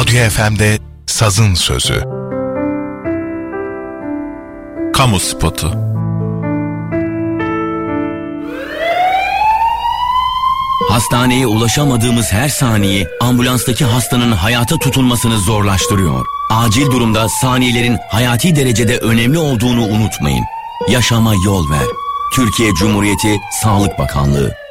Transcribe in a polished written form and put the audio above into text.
Radyo FM'de Sazın Sözü. Kamu spotu. Hastaneye ulaşamadığımız her saniye ambulanstaki hastanın hayata tutunmasını zorlaştırıyor. Acil durumda saniyelerin hayati derecede önemli olduğunu unutmayın. Yaşama yol ver. Türkiye Cumhuriyeti Sağlık Bakanlığı.